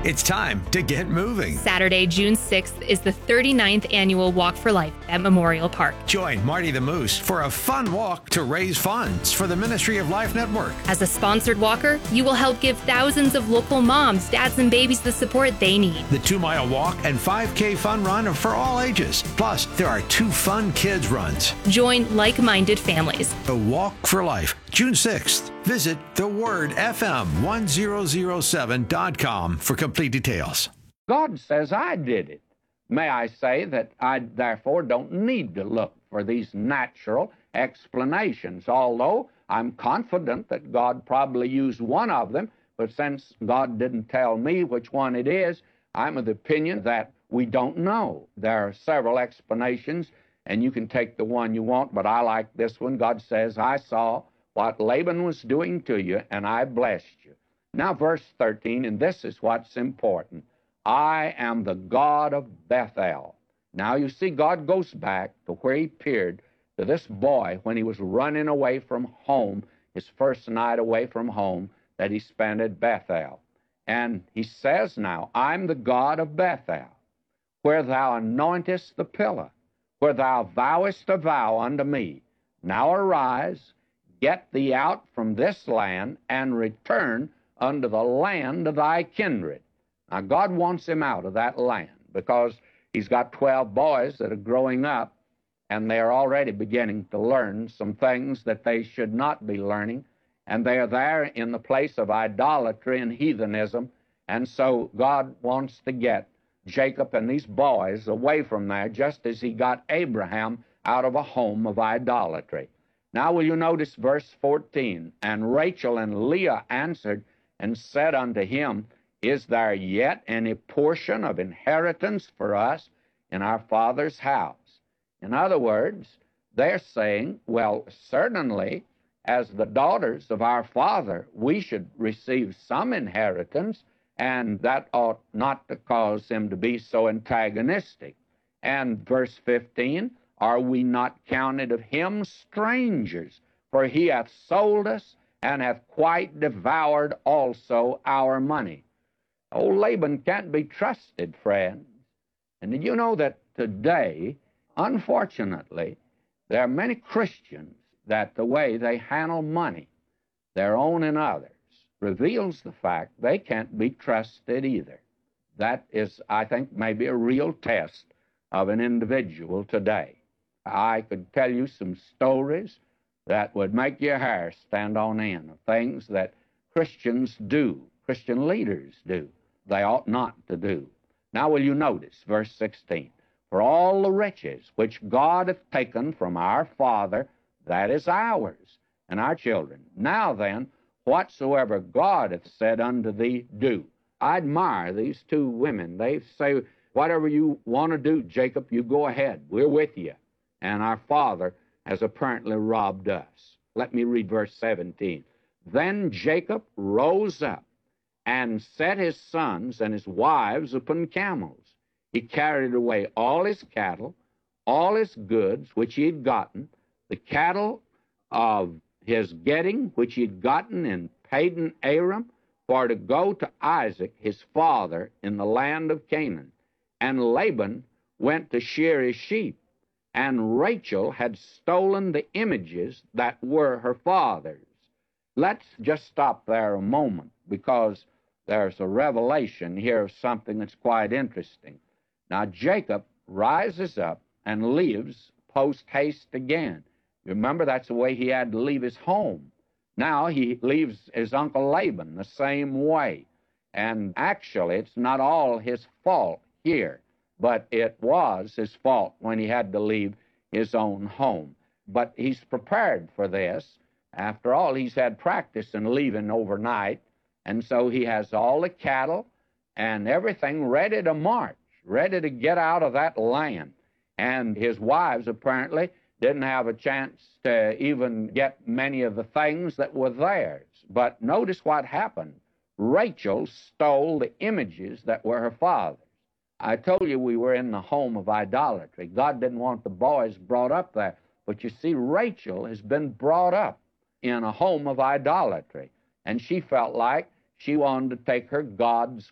It's time to get moving. Saturday, June 6th is the 39th annual Walk for Life at Memorial Park. Join Marty the Moose for a fun walk to raise funds for the Ministry of Life Network. As a sponsored walker, you will help give thousands of local moms, dads, and babies the support they need. The 2-mile walk and 5K fun run are for all ages. Plus, there are 2 fun kids runs. Join like-minded families. The Walk for Life, June 6th. Visit thewordfm1007.com for complete details. God says I did it. May I say that I therefore don't need to look for these natural explanations, although I'm confident that God probably used one of them, but since God didn't tell me which one it is, I'm of the opinion that we don't know. There are several explanations, and you can take the one you want, but I like this one. God says, I saw what Laban was doing to you, and I blessed you. Now, verse 13, and this is what's important. I am the God of Bethel. Now, you see, God goes back to where he appeared to this boy when he was running away from home, his first night away from home that he spent at Bethel. And he says now, I'm the God of Bethel, where thou anointest the pillar, where thou vowest a vow unto me. Now arise, get thee out from this land, and return unto the land of thy kindred. Now, God wants him out of that land because he's got 12 boys that are growing up, and they're already beginning to learn some things that they should not be learning, and they are there in the place of idolatry and heathenism, and so God wants to get Jacob and these boys away from there, just as he got Abraham out of a home of idolatry. Now will you notice verse 14, and Rachel and Leah answered and said unto him, Is there yet any portion of inheritance for us in our father's house? In other words, they're saying, well, certainly, as the daughters of our father, we should receive some inheritance, and that ought not to cause him to be so antagonistic. And verse 15, are we not counted of him strangers? For he hath sold us, and hath quite devoured also our money. Old Laban can't be trusted, friends. And did you know that today, unfortunately, there are many Christians that the way they handle money, their own and others, reveals the fact they can't be trusted either. That is, I think, maybe a real test of an individual today. I could tell you some stories that would make your hair stand on end of things that Christians do, Christian leaders do, they ought not to do. Now will you notice verse 16, for all the riches which God hath taken from our father, that is ours and our children. Now then, whatsoever God hath said unto thee, do. I admire these 2 women. They say, whatever you want to do, Jacob, you go ahead. We're with you. And our father has apparently robbed us. Let me read verse 17. Then Jacob rose up and set his sons and his wives upon camels. He carried away all his cattle, all his goods which he had gotten, the cattle of his getting which he had gotten in Padan Aram, for to go to Isaac his father in the land of Canaan. And Laban went to shear his sheep. And Rachel had stolen the images that were her father's. Let's just stop there a moment, because there's a revelation here of something that's quite interesting. Now, Jacob rises up and leaves post-haste again. You remember, that's the way he had to leave his home. Now he leaves his uncle Laban the same way. And actually, it's not all his fault here, but it was his fault when he had to leave his own home. But he's prepared for this. After all, he's had practice in leaving overnight, and so he has all the cattle and everything ready to march, ready to get out of that land. And his wives apparently didn't have a chance to even get many of the things that were theirs. But notice what happened. Rachel stole the images that were her father's. I told you we were in the home of idolatry. God didn't want the boys brought up there. But you see, Rachel has been brought up in a home of idolatry. And she felt like she wanted to take her God's